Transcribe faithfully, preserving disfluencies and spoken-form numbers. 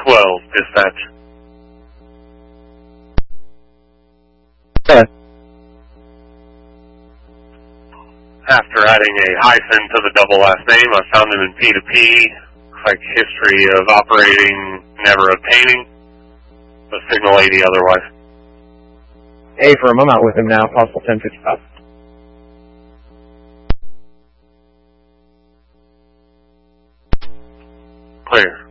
twelve, dispatch. Yeah. After adding a hyphen to the double last name, I found him in P to P. Looks like history of operating, never obtaining. The signal eighty otherwise. A firm, I'm out with him now, possible ten fifty-five. Clear.